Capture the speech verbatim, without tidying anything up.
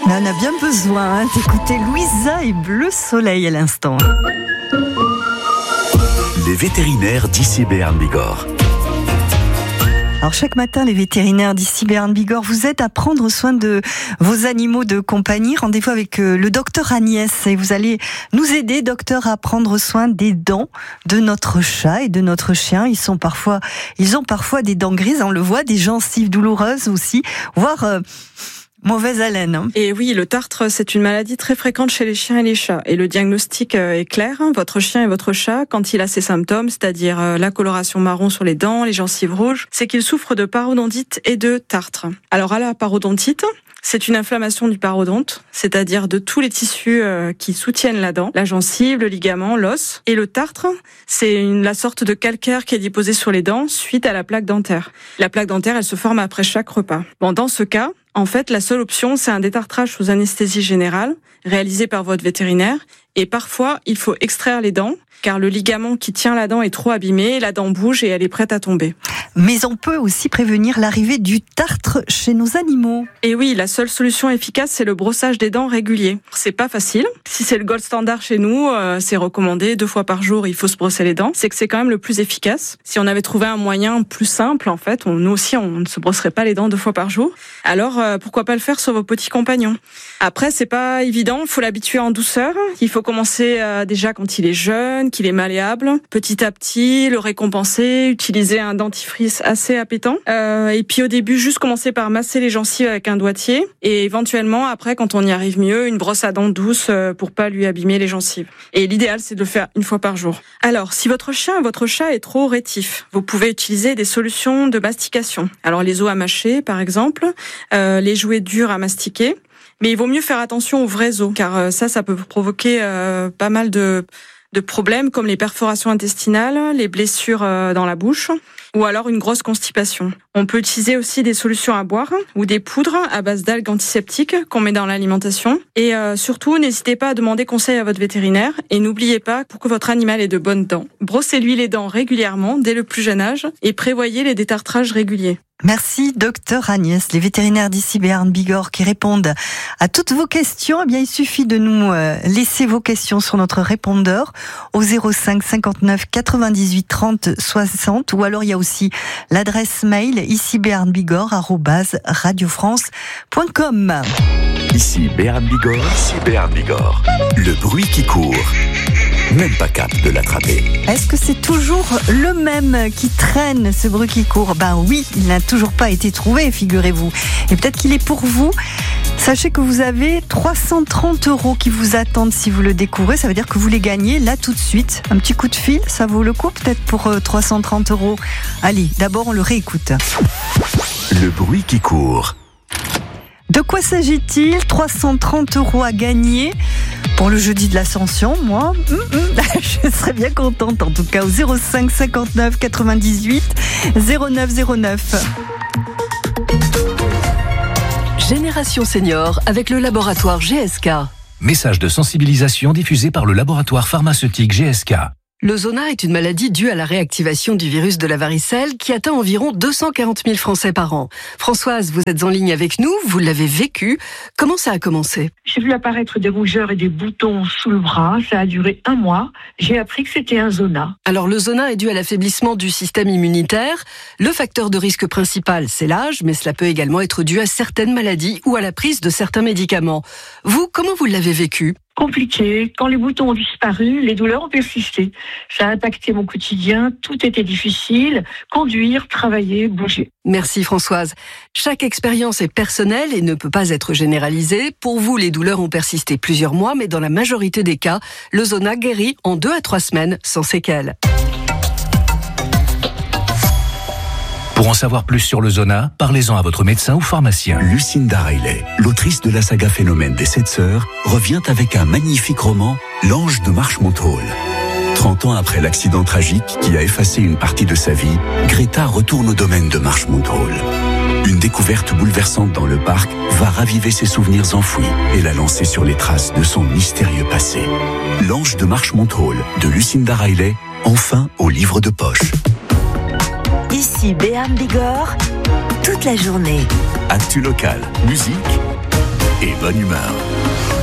On en a bien besoin hein, d'écouter Louisa et Bleu Soleil à l'instant. Les vétérinaires d'I C Berne Bigorre. Alors chaque matin, les vétérinaires d'I C Berne Bigorre vous aident à prendre soin de vos animaux de compagnie. Rendez-vous avec le docteur Agnès et vous allez nous aider, docteur, à prendre soin des dents de notre chat et de notre chien. Ils sont parfois, ils ont parfois des dents grises, on le voit, des gencives douloureuses aussi, voire euh, mauvaise haleine. Hein. Et oui, le tartre, c'est une maladie très fréquente chez les chiens et les chats. Et le diagnostic est clair. Votre chien et votre chat, quand il a ces symptômes, c'est-à-dire la coloration marron sur les dents, les gencives rouges, c'est qu'il souffre de parodontite et de tartre. Alors à la parodontite, c'est une inflammation du parodonte, c'est-à-dire de tous les tissus qui soutiennent la dent, la gencive, le ligament, l'os. Et le tartre, c'est une, la sorte de calcaire qui est déposé sur les dents suite à la plaque dentaire. La plaque dentaire, elle se forme après chaque repas. Bon, dans ce cas, en fait, la seule option, c'est un détartrage sous anesthésie générale, réalisé par votre vétérinaire. Et parfois, il faut extraire les dents, car le ligament qui tient la dent est trop abîmé, la dent bouge et elle est prête à tomber. Mais on peut aussi prévenir l'arrivée du tartre chez nos animaux. Et oui, la seule solution efficace, c'est le brossage des dents régulier. C'est pas facile. Si c'est le gold standard chez nous, euh, c'est recommandé deux fois par jour, il faut se brosser les dents. C'est que c'est quand même le plus efficace. Si on avait trouvé un moyen plus simple, en fait, on, nous aussi, on ne se brosserait pas les dents deux fois par jour. Alors, euh, pourquoi pas le faire sur vos petits compagnons? Après, c'est pas évident, il faut l'habituer en douceur. Il faut commencer euh, déjà quand il est jeune, qu'il est malléable. Petit à petit, le récompenser, utiliser un dentifrice assez appétant. Euh, et puis au début, juste commencer par masser les gencives avec un doigtier. Et éventuellement, après, quand on y arrive mieux, une brosse à dents douce euh, pour pas lui abîmer les gencives. Et l'idéal, c'est de le faire une fois par jour. Alors, si votre chien, votre chat est trop rétif, vous pouvez utiliser des solutions de mastication. Alors, les os à mâcher, par exemple, euh, les jouets durs à mastiquer. Mais il vaut mieux faire attention aux vrais os, car ça, ça peut provoquer euh, pas mal de, de problèmes, comme les perforations intestinales, les blessures euh, dans la bouche, ou alors une grosse constipation. On peut utiliser aussi des solutions à boire, ou des poudres à base d'algues antiseptiques qu'on met dans l'alimentation. Et euh, surtout, n'hésitez pas à demander conseil à votre vétérinaire, et n'oubliez pas, pour que votre animal ait de bonnes dents, brossez-lui les dents régulièrement, dès le plus jeune âge, et prévoyez les détartrages réguliers. Merci, docteur Agnès. Les vétérinaires d'I C Berne Bigorre qui répondent à toutes vos questions. Eh bien, il suffit de nous laisser vos questions sur notre répondeur au zéro cinq cinquante-neuf quatre-vingt-dix-huit trente soixante, ou alors il y a aussi l'adresse mail icbernebigorre arobase radiofrance point com. Ici Berne Bigorre, ici Berne Bigorre. Le bruit qui court. Même pas cap de l'attraper. Est-ce que c'est toujours le même qui traîne, ce bruit qui court? Ben oui, il n'a toujours pas été trouvé, figurez-vous. Et peut-être qu'il est pour vous. Sachez que vous avez trois cent trente euros qui vous attendent si vous le découvrez. Ça veut dire que vous les gagnez là tout de suite. Un petit coup de fil, ça vaut le coup peut-être pour euh, trois cent trente euros. Allez, d'abord on le réécoute. Le bruit qui court. De quoi s'agit-il? Trois cent trente euros à gagner pour le jeudi de l'Ascension. Moi, mm, mm, je serais bien contente en tout cas au zéro cinq cinquante-neuf quatre-vingt-dix-huit zéro neuf zéro neuf. Génération Senior avec le laboratoire G S K. Message de sensibilisation diffusé par le laboratoire pharmaceutique G S K. Le zona est une maladie due à la réactivation du virus de la varicelle qui atteint environ deux cent quarante mille Français par an. Françoise, vous êtes en ligne avec nous, vous l'avez vécu. Comment ça a commencé? J'ai vu apparaître des rougeurs et des boutons sous le bras. Ça a duré un mois. J'ai appris que c'était un zona. Alors le zona est dû à l'affaiblissement du système immunitaire. Le facteur de risque principal, c'est l'âge, mais cela peut également être dû à certaines maladies ou à la prise de certains médicaments. Vous, comment vous l'avez vécu? Compliqué. Quand les boutons ont disparu, les douleurs ont persisté. Ça a impacté mon quotidien. Tout était difficile. Conduire, travailler, bouger. Merci Françoise. Chaque expérience est personnelle et ne peut pas être généralisée. Pour vous, les douleurs ont persisté plusieurs mois, mais dans la majorité des cas, le zona guérit en deux à trois semaines sans séquelles. Pour en savoir plus sur le zona, parlez-en à votre médecin ou pharmacien. Lucinda Riley, l'autrice de la saga Phénomène des Sept Sœurs, revient avec un magnifique roman, L'Ange de Marshmont-Hall. trente ans après l'accident tragique qui a effacé une partie de sa vie, Greta retourne au domaine de Marshmont-Hall. Une découverte bouleversante dans le parc va raviver ses souvenirs enfouis et la lancer sur les traces de son mystérieux passé. L'Ange de Marshmont-Hall de Lucinda Riley, enfin au livre de poche. Ici Berne Bigorre, toute la journée. Actu local, musique, et bonne humeur.